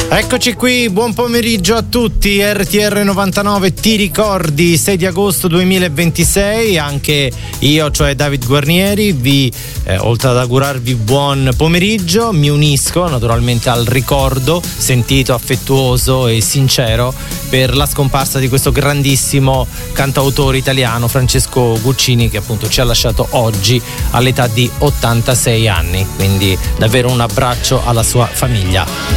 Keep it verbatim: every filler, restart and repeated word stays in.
Eccoci qui, buon pomeriggio a tutti. R T R novantanove ti ricordi, sei di agosto duemilaventisei. Anche io, cioè David Guarnieri, vi eh, oltre ad augurarvi buon pomeriggio, mi unisco naturalmente al ricordo sentito, affettuoso e sincero per la scomparsa di questo grandissimo cantautore italiano, Francesco Guccini, che appunto ci ha lasciato oggi all'età di ottantasei anni. Quindi davvero un abbraccio alla sua famiglia.